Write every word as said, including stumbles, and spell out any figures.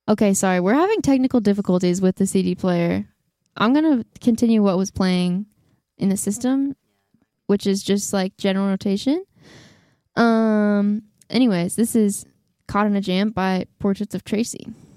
Okay, sorry. We're having technical difficulties with the C D player. I'm going to continue what was playing in the system, which is just like general rotation. Um. Anyways, this is Caught in a Jam by Portraits of Tracy.